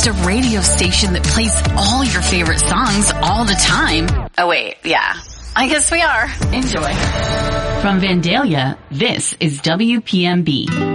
just a radio station that plays all your favorite songs all the time. Oh wait, yeah. I guess we are. Enjoy. From Vandalia, this is WPMB.